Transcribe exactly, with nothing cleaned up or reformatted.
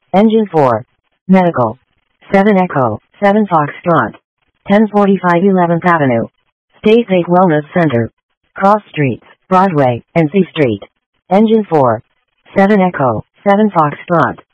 Engine four. Medical. seven Echo, seven Foxtrot. ten forty-five eleventh Avenue. Stay Safe Wellness Center. Cross Streets, Broadway, and C Street. Engine four. seven Echo, seven Foxtrot.